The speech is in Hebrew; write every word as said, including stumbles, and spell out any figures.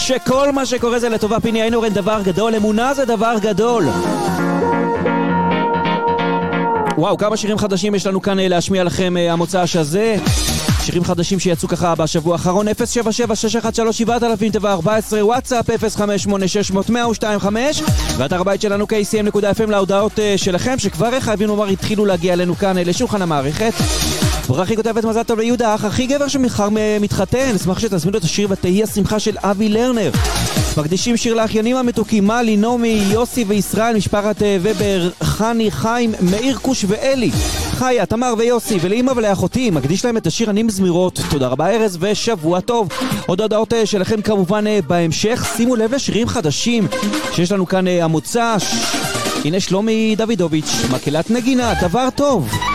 שכל מה שקורה זה לטובה. פיני איינהורן, דבר גדול. אמונה זה דבר גדול. וואו, כמה שירים חדשים יש לנו כאן להשמיע לכם המוצ"ש הזה. שירים חדשים שיצאו ככה בשבוע האחרון. אפס שבע שבע שש אחת שלוש שבע אלפים טבע ארבע עשרה, וואטסאפ אפס חמש שמונה שש אפס אפס אפס שתיים חמש, ואתר הבית שלנו קי סי אם נקודה אף אם להודעות שלכם שכבר חייבים לומר התחילו להגיע אלינו כאן לשולחן המערכת. ברכי כותבת מזל טוב ליהודה, האח הכי גבר שמחר מתחתן. אשמח שתזמינו את השיר ותהי השמחה של אבי לרנר. מקדישים שיר לאחיינים המתוקים מלי, נעמי, יוסי וישראל, משפחת ובר, חני, חיים, מאיר, קוש ואלי, חיה, תמר ויוסי, ולאמא ולאחותי מקדיש להם את השיר אני מזמירות. תודה רבה ארז ושבוע טוב. עוד הודעות שלכם כמובן בהמשך. שימו לב לשירים חדשים שיש לנו כאן המוצ"ש. הנה שלומי דוידוביץ', מקהלת נגינה, דבר טוב.